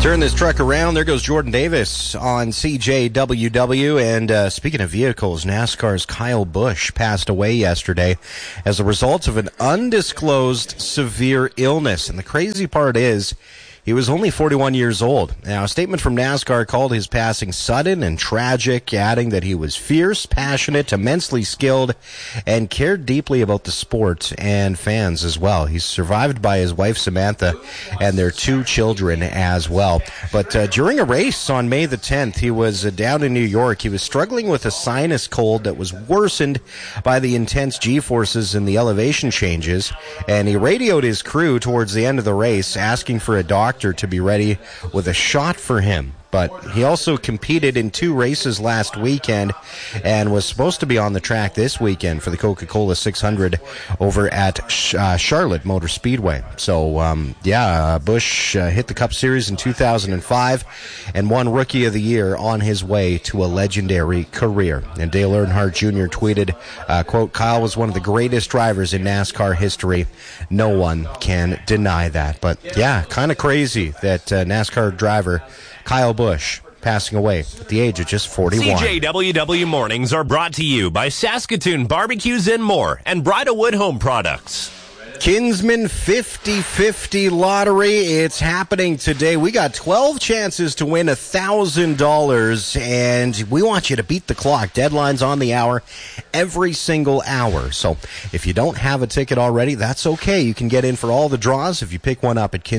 Turn this truck around. There goes Jordan Davis on CJWW. And speaking of vehicles, NASCAR's Kyle Busch passed away yesterday as a result of an undisclosed severe illness. And the crazy part is, he was only 41 years old. Now, a statement from NASCAR called his passing sudden and tragic, adding that he was fierce, passionate, immensely skilled, and cared deeply about the sport and fans as well. He's survived by his wife, Samantha, and their 2 children as well. But during a race on May the 10th, he was down in New York. He was struggling with a sinus cold that was worsened by the intense G-forces and the elevation changes, and he radioed his crew towards the end of the race, asking for a doctor to be ready with a shot for him. But he also competed in 2 races last weekend and was supposed to be on the track this weekend for the Coca-Cola 600 over at Charlotte Motor Speedway. So, Busch hit the Cup Series in 2005 and won Rookie of the Year on his way to a legendary career. And Dale Earnhardt Jr. tweeted, quote, "Kyle was one of the greatest drivers in NASCAR history. No one can deny that." But, yeah, kind of crazy that NASCAR driver Kyle Busch passing away at the age of just 41. CJWW Mornings are brought to you by Saskatoon Barbecues and More and Bridalwood Home Products. Kinsman 50/50 lottery. It's happening today. We got 12 chances to win $1,000, and we want you to beat the clock. Deadline's on the hour every single hour. So if you don't have a ticket already, that's okay. You can get in for all the draws if you pick one up at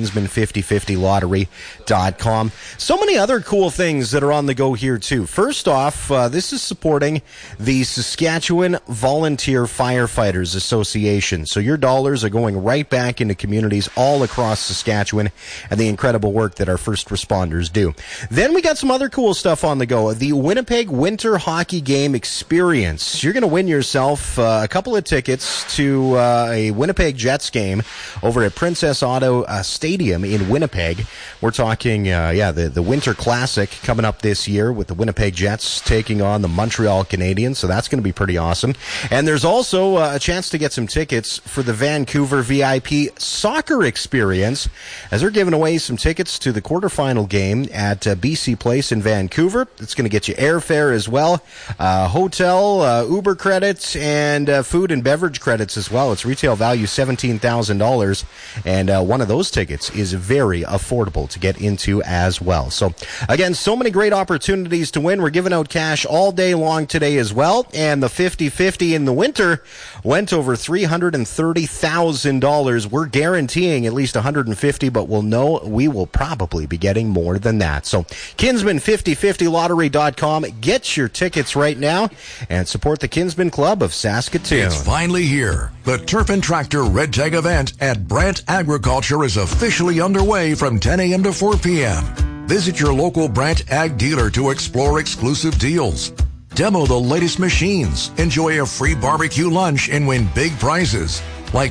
kinsman5050lottery.com. So many other cool things that are on the go here, too. First off, this is supporting the Saskatchewan Volunteer Firefighters Association. So your dollars are going right back into communities all across Saskatchewan and the incredible work that our first responders do. Then we got some other cool stuff on the go. The Winnipeg Winter Hockey Game Experience. You're going to win yourself a couple of tickets to a Winnipeg Jets game over at Princess Auto Stadium in Winnipeg. We're talking, the Winter Classic coming up this year with the Winnipeg Jets taking on the Montreal Canadiens. So that's going to be pretty awesome. And there's also a chance to get some tickets for the Vancouver VIP Soccer Experience, as they're giving away some tickets to the quarterfinal game at BC Place in Vancouver. It's going to get you airfare as well, hotel, Uber credits, and food and beverage credits as well. It's retail value $17,000, and one of those tickets is very affordable to get into as well. So, again, so many great opportunities to win. We're giving out cash all day long today as well, and the 50/50 in the winter went over $330,000. We're guaranteeing at least 150, but we'll know we will probably be getting more than that. So Kinsman5050lottery.com. Get your tickets right now and support the Kinsman Club of Saskatoon. It's finally here. The Turf and Tractor Red Tag event at Brant Agriculture is officially underway from 10 a.m. to 4 p.m. Visit your local Brant Ag dealer to explore exclusive deals. Demo the latest machines, enjoy a free barbecue lunch, and win big prizes like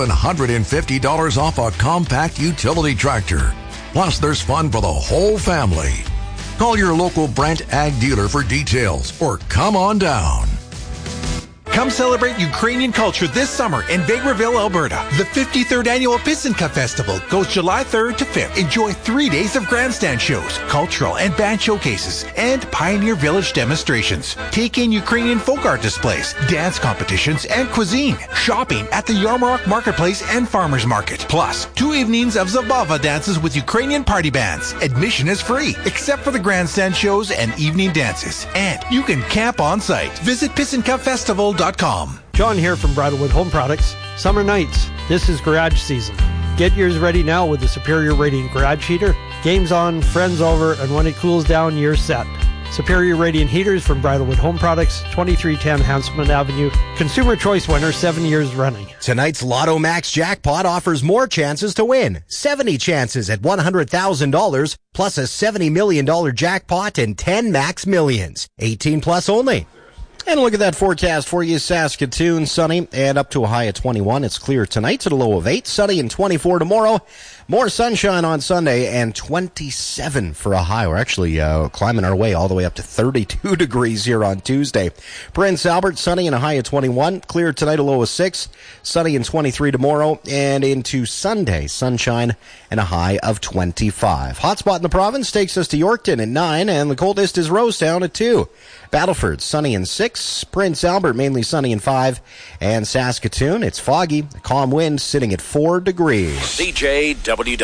$750 off a compact utility tractor. Plus, there's fun for the whole family. Call your local Brant Ag dealer for details or come on down. Come celebrate Ukrainian culture this summer in Vegreville, Alberta. The 53rd Annual Pisanka Festival goes July 3rd to 5th. Enjoy 3 days of grandstand shows, cultural and band showcases, and Pioneer Village demonstrations. Take in Ukrainian folk art displays, dance competitions, and cuisine. Shopping at the Yarmark Marketplace and Farmers Market. Plus, 2 evenings of Zabava dances with Ukrainian party bands. Admission is free, except for the grandstand shows and evening dances. And you can camp on site. Visit PisankaFestival.com. John here from Bridalwood Home Products. Summer nights, this is garage season. Get yours ready now with the Superior Radiant Garage Heater. Game's on, friends over, and when it cools down, you're set. Superior Radiant Heaters from Bridalwood Home Products, 2310 Hanselman Avenue. Consumer Choice winner 7 years running. Tonight's Lotto Max Jackpot offers more chances to win. 70 chances at $100,000, plus a $70 million jackpot and 10 max millions. 18 plus only. And look at that forecast for you. Saskatoon, sunny and up to a high of 21. It's clear tonight at a low of 8. Sunny and 24 tomorrow. More sunshine on Sunday and 27 for a high. We're actually climbing our way all the way up to 32 degrees here on Tuesday. Prince Albert, sunny and a high of 21. Clear tonight, a low of 6. Sunny and 23 tomorrow. And into Sunday, sunshine and a high of 25. Hotspot in the province takes us to Yorkton at 9, and the coldest is Rosetown at 2. Battleford, sunny and 6. Prince Albert, mainly sunny and 5. And Saskatoon, it's foggy. Calm wind sitting at 4 degrees. CJWW.